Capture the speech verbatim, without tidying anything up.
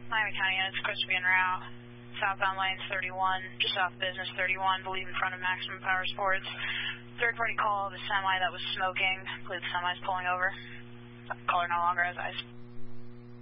Miami County units, Crispy en route. Southbound lanes thirty-one, just off Business thirty-one, believe in front of Maximum Power Sports. Third party call of a semi that was smoking. I believe the semi's pulling over. Caller no longer has eyes.